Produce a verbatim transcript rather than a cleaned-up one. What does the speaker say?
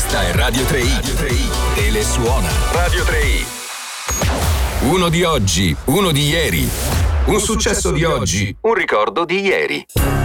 Questa è Radio tre i. Radio tre i. Telesuona. Radio tre i. Uno di oggi, uno di ieri. Un successo di oggi, un ricordo di ieri.